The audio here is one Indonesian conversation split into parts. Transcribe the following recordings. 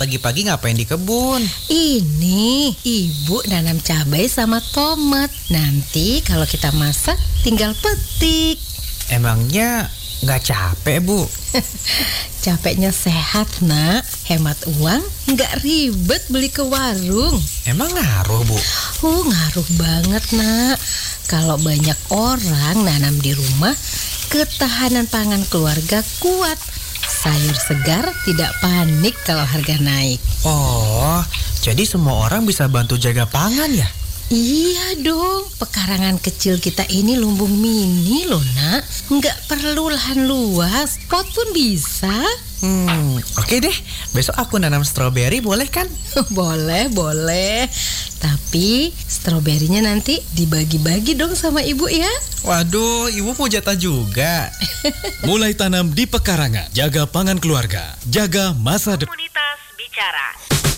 pagi-pagi ngapain di kebun? Ini ibu nanam cabai sama tomat. Nanti kalau kita masak tinggal petik. Emangnya nggak capek, Bu? Capeknya sehat, nak. Hemat uang, nggak ribet beli ke warung. Emang ngaruh, Bu? Ngaruh banget, nak. Kalau banyak orang nanam di rumah, ketahanan pangan keluarga kuat. Sayur segar tidak panik kalau harga naik. Oh, jadi semua orang bisa bantu jaga pangan ya? Iya dong, pekarangan kecil kita ini lumbung mini loh, nak. Nggak perlu lahan luas, pot pun bisa. Oke deh, besok aku nanam stroberi boleh kan? Boleh. Tapi stroberinya nanti dibagi-bagi dong sama ibu ya. Waduh, ibu mau jatah juga. Mulai tanam di pekarangan, jaga pangan keluarga, jaga masa depan. Komunitas Bicara.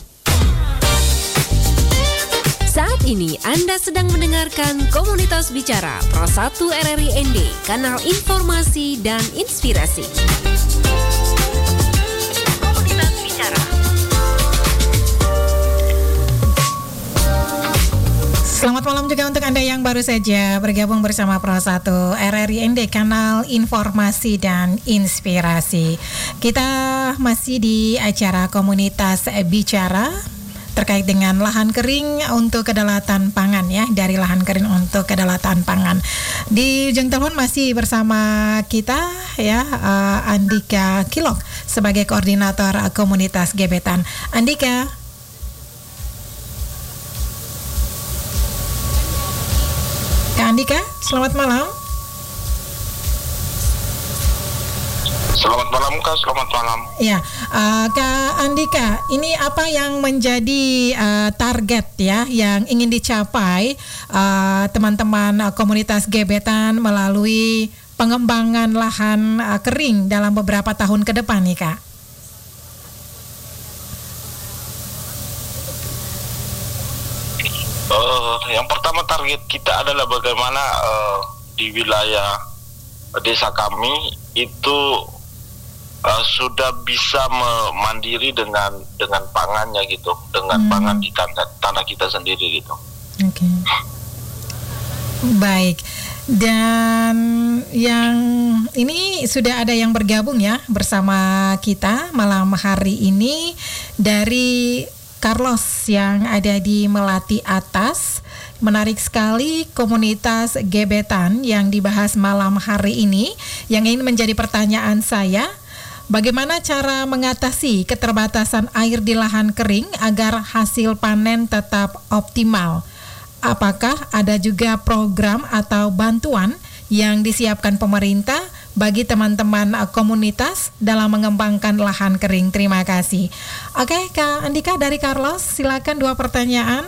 Saat ini Anda sedang mendengarkan Komunitas Bicara Pro 1 RRI ND, kanal informasi dan inspirasi. Komunitas Bicara. Selamat malam juga untuk Anda yang baru saja bergabung bersama Pro 1 RRI ND, kanal informasi dan inspirasi. Kita masih di acara Komunitas Bicara terkait dengan lahan kering untuk kedaulatan pangan ya, dari lahan kering untuk kedaulatan pangan. Di ujung telepon masih bersama kita ya, Andika Kilok sebagai koordinator komunitas gebetan. Andika. Kak Andika, selamat malam. Selamat malam Kak, selamat malam. Ya, Kak Andika, ini apa yang menjadi target ya yang ingin dicapai teman-teman komunitas gebetan melalui pengembangan lahan kering dalam beberapa tahun ke depan nih Kak? Yang pertama target kita adalah bagaimana di wilayah desa kami itu sudah bisa mandiri dengan pangannya gitu, dengan pangan di tanah kita sendiri gitu. Oke. Baik. Dan yang ini sudah ada yang bergabung ya bersama kita malam hari ini dari Carlos yang ada di Melati Atas. Menarik sekali komunitas gebetan yang dibahas malam hari ini. Yang ini menjadi pertanyaan saya, bagaimana cara mengatasi keterbatasan air di lahan kering agar hasil panen tetap optimal? Apakah ada juga program atau bantuan yang disiapkan pemerintah bagi teman-teman komunitas dalam mengembangkan lahan kering? Terima kasih. Oke, Kak Andika dari Carlos, silakan 2 pertanyaan.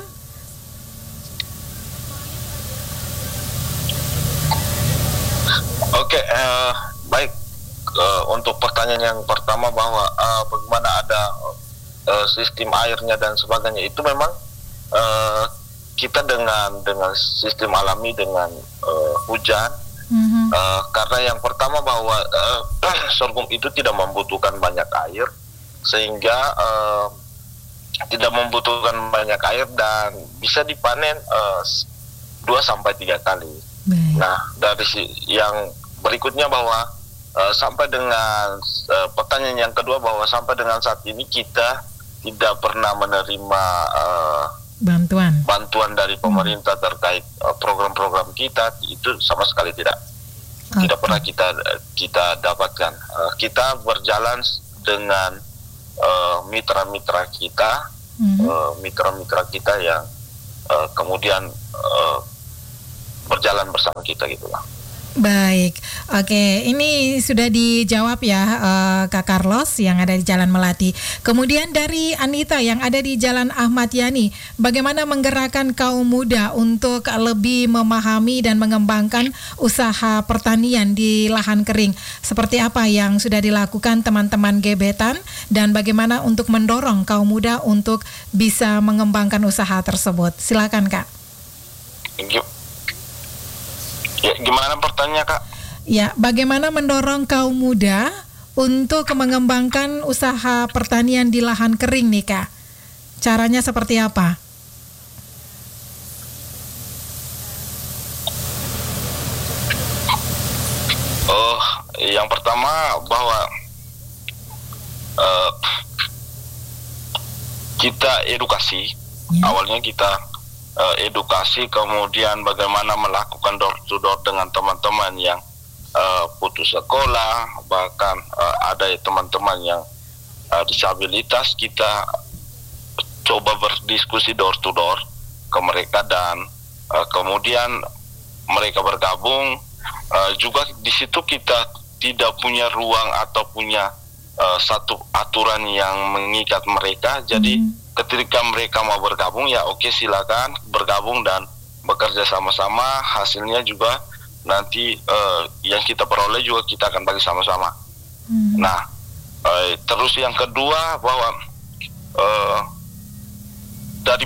Oke, baik. Untuk pertanyaan yang pertama bahwa bagaimana ada sistem airnya dan sebagainya, itu memang kita dengan sistem alami dengan hujan. Karena yang pertama bahwa sorghum itu tidak membutuhkan banyak air, sehingga tidak membutuhkan banyak air dan bisa dipanen 2-3 kali. Nah, dari yang berikutnya bahwa sampai dengan pertanyaan yang kedua bahwa sampai dengan saat ini kita tidak pernah menerima bantuan dari pemerintah terkait program-program kita, itu sama sekali tidak pernah kita dapatkan. Kita berjalan dengan mitra-mitra kita, mitra-mitra kita yang kemudian berjalan bersama kita gitulah. Baik, oke, ini sudah dijawab ya Kak Carlos yang ada di Jalan Melati. Kemudian dari Anita yang ada di Jalan Ahmad Yani, bagaimana menggerakkan kaum muda untuk lebih memahami dan mengembangkan usaha pertanian di lahan kering? Seperti apa yang sudah dilakukan teman-teman gebetan dan bagaimana untuk mendorong kaum muda untuk bisa mengembangkan usaha tersebut? Silakan Kak. Ya, gimana pertanyaannya Kak? Ya, bagaimana mendorong kaum muda untuk mengembangkan usaha pertanian di lahan kering nih Kak? Caranya seperti apa? Yang pertama bahwa kita edukasi. Awalnya kita edukasi, kemudian bagaimana melakukan door to door dengan teman-teman yang putus sekolah, bahkan ada teman-teman yang disabilitas. Kita coba berdiskusi door to door ke mereka, dan kemudian mereka bergabung. Juga di situ kita tidak punya ruang atau punya satu aturan yang mengikat mereka. Jadi ketika mereka mau bergabung, ya oke, silakan bergabung dan bekerja sama-sama. Hasilnya juga nanti yang kita peroleh juga kita akan bagi sama-sama. Nah, terus yang kedua bahwa dari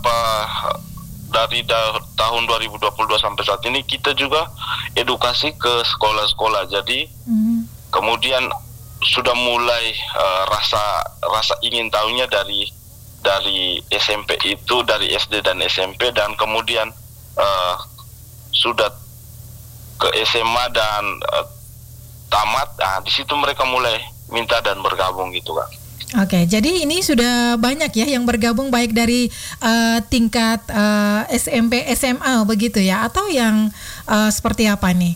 tahun 2022 sampai saat ini kita juga edukasi ke sekolah-sekolah. Jadi kemudian sudah mulai rasa ingin tahunya dari SMP itu, dari SD dan SMP, dan kemudian sudah ke SMA dan tamat. Nah, di situ mereka mulai minta dan bergabung gitu Kak. Oke, jadi ini sudah banyak ya yang bergabung, baik dari tingkat SMP, SMA begitu ya, atau yang seperti apa nih?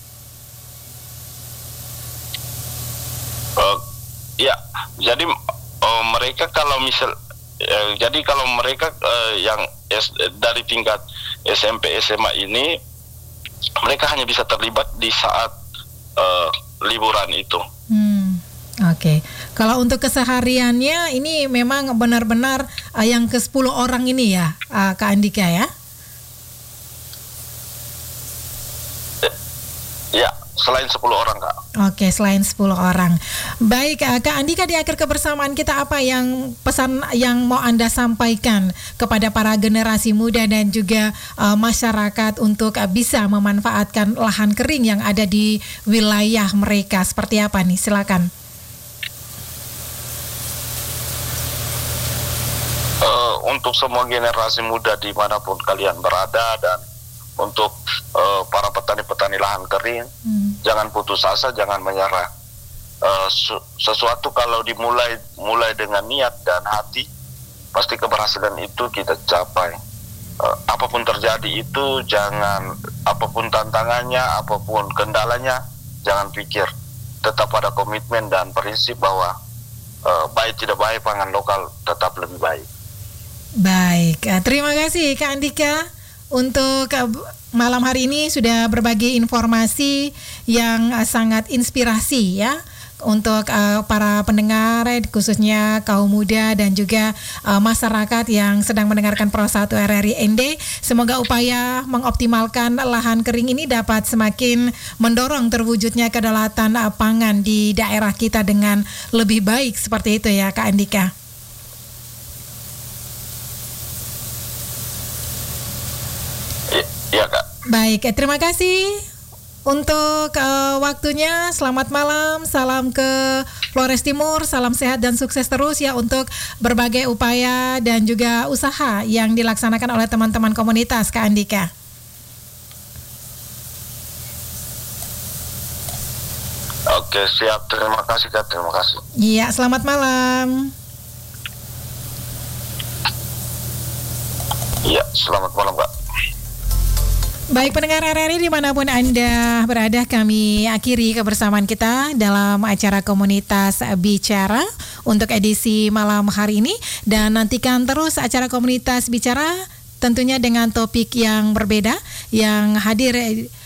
Ya, jadi mereka kalau mereka yang dari tingkat SMP, SMA ini, mereka hanya bisa terlibat di saat liburan itu. Oke. Kalau untuk kesehariannya ini memang benar-benar yang ke-10 orang ini ya, Kak Andika ya? Ya, selain 10 orang Kak. Oke, selain 10 orang. Baik, Kak Andika, di akhir kebersamaan kita apa yang pesan yang mau Anda sampaikan kepada para generasi muda dan juga masyarakat untuk bisa memanfaatkan lahan kering yang ada di wilayah mereka? Seperti apa nih? Silakan. Untuk semua generasi muda dimanapun kalian berada, dan untuk para petani-petani lahan kering, jangan putus asa, jangan menyerah. Sesuatu kalau dimulai dengan niat dan hati, pasti keberhasilan itu kita capai. Apapun terjadi itu, jangan, apapun tantangannya, apapun kendalanya, jangan pikir, tetap ada komitmen dan prinsip bahwa baik tidak baik, pangan lokal tetap lebih baik. Baik, terima kasih Kak Andika untuk malam hari ini sudah berbagi informasi yang sangat inspirasi ya untuk para pendengar, khususnya kaum muda dan juga masyarakat yang sedang mendengarkan Pro 1 RRI ND. Semoga upaya mengoptimalkan lahan kering ini dapat semakin mendorong terwujudnya kedaulatan pangan di daerah kita dengan lebih baik, seperti itu ya Kak Andika. Iya Kak. Baik, terima kasih untuk waktunya. Selamat malam, salam ke Flores Timur, salam sehat dan sukses terus ya untuk berbagai upaya dan juga usaha yang dilaksanakan oleh teman-teman komunitas, Kak Andika. Oke, siap. Terima kasih Kak, terima kasih. Iya, selamat malam. Iya, selamat malam Kak. Baik pendengar RRI dimanapun Anda berada, kami akhiri kebersamaan kita dalam acara Komunitas Bicara untuk edisi malam hari ini. Dan nantikan terus acara Komunitas Bicara tentunya dengan topik yang berbeda yang hadir